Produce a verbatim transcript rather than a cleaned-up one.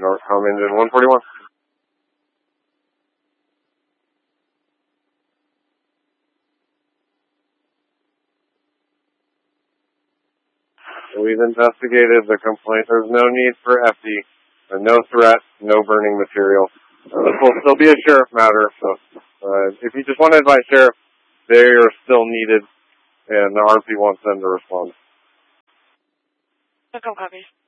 Northcom engine one forty-one. We've investigated the complaint. There's no need for F D. No threat, no burning material. Uh, this will still be a sheriff matter, so uh, if you just want to advise sheriff, they are still needed, and the R P wants them to respond. No copy.